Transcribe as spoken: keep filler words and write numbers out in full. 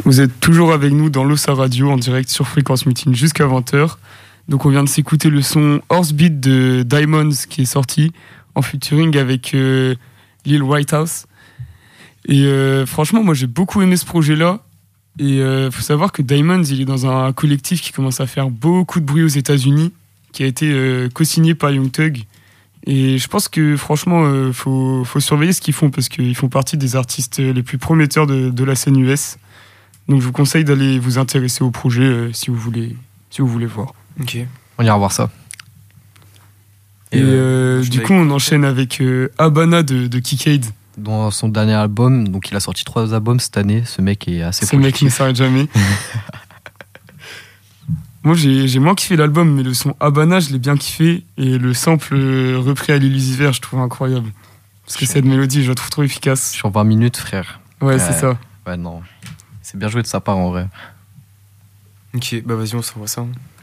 Vous êtes toujours avec nous dans l'Ossa Radio en direct sur Fréquence Mutine jusqu'à vingt heures. Donc on vient de s'écouter le son Horsebeat de Diamonds qui est sorti en featuring avec euh, Lil Whitehouse. Et euh, franchement, moi j'ai beaucoup aimé ce projet-là. Et euh, faut savoir que Diamonds, il est dans un collectif qui commence à faire beaucoup de bruit aux États-Unis, qui a été euh, co-signé par Young Thug. Et je pense que franchement, euh, faut, faut surveiller ce qu'ils font parce qu'ils font partie des artistes les plus prometteurs de, de la scène U S. Donc je vous conseille d'aller vous intéresser au projet euh, si vous voulez, si vous voulez voir. Ok, on ira voir ça. Et, Et euh, du coup, on enchaîne avec euh, Habana de, de Kikade. Dans son dernier album, donc il a sorti trois albums cette année. Ce mec est assez. Ce mec ne s'arrête jamais. Moi, j'ai, j'ai moins kiffé l'album, mais le son Habana, je l'ai bien kiffé. Et le sample repris à l'Illusiver, je trouve incroyable. Parce que cette mélodie, je la trouve trop efficace. Je suis en vingt minutes, frère. Ouais, euh, c'est ça. Ouais, non. C'est bien joué de sa part, en vrai. Ok, bah vas-y, on s'envoie ça.